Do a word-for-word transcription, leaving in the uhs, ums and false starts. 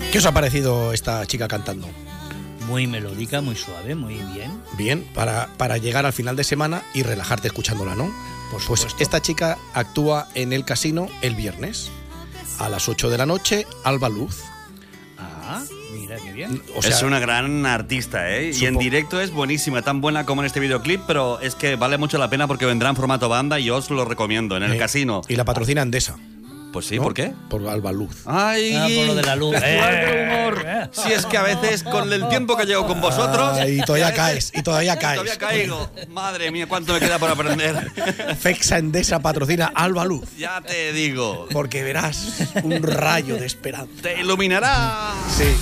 ¿Qué os ha parecido esta chica cantando? Muy melódica, muy suave, muy bien. Bien, para, para llegar al final de semana y relajarte escuchándola, ¿no? Por Pues supuesto. esta chica actúa en el Casino el viernes a las ocho de la noche, Alba Luz. Ah, mira qué bien. O sea, es una gran artista, ¿eh? Y en supo- directo es buenísima, tan buena como en este videoclip, pero es que vale mucho la pena porque vendrá en formato banda y yo os lo recomiendo, en el eh, casino. Y la patrocina Endesa. Pues sí, ¿no? ¿por qué? Por Alba Luz. ¡Ay! Ah, por lo de la luz. ¡Qué fuerte Eh, humor! eh. Si es que a veces con el tiempo que llevo con vosotros... Ah, y todavía a veces- caes, y todavía caes. Todavía caigo. Madre mía, cuánto me queda por aprender. Fexa Endesa patrocina Alba Luz. Ya te digo. Porque verás un rayo de esperanza. Te iluminará. Sí.